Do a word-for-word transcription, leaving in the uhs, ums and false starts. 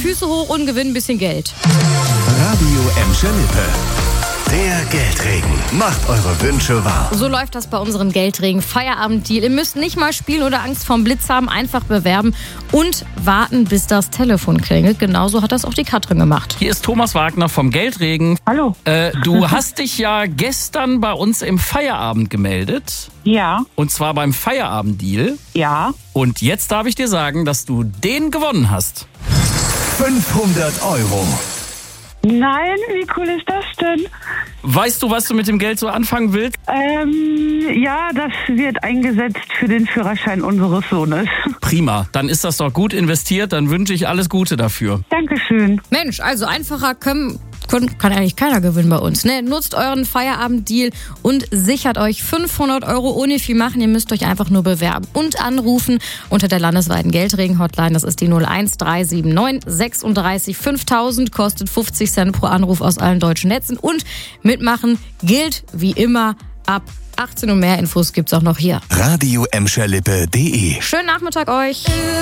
Füße hoch und gewinn ein bisschen Geld. Radio Emscher Lippe. Der Geldregen. Macht eure Wünsche wahr. So läuft das bei unserem Geldregen-Feierabend-Deal. Ihr müsst nicht mal spielen oder Angst vorm Blitz haben, einfach bewerben und warten, bis das Telefon klingelt. Genauso hat das auch die Katrin gemacht. Hier ist Thomas Wagner vom Geldregen. Hallo. Äh, du hast dich ja gestern bei uns im Feierabend gemeldet. Ja. Und zwar beim Feierabend-Deal. Ja. Und jetzt darf ich dir sagen, dass du den gewonnen hast. fünfhundert Euro. Nein, wie cool ist das denn? Weißt du, was du mit dem Geld so anfangen willst? Ähm, ja, das wird eingesetzt für den Führerschein unseres Sohnes. Prima, dann ist das doch gut investiert. Dann wünsche ich alles Gute dafür. Dankeschön. Mensch, also einfacher können, können, kann eigentlich keiner gewinnen bei uns. Ne? Nutzt euren Feierabend-Deal und sichert euch fünfhundert Euro ohne viel machen. Ihr müsst euch einfach nur bewerben und anrufen unter der landesweiten Geldregen-Hotline. Das ist die null eins drei sieben neun sechsunddreißig fünftausend, kostet fünfzig Cent pro Anruf aus allen deutschen Netzen. Und mitmachen gilt wie immer ab achtzehn Uhr. Mehr Infos gibt's auch noch hier. Radio Emscher Lippe punkt de. Schönen Nachmittag euch.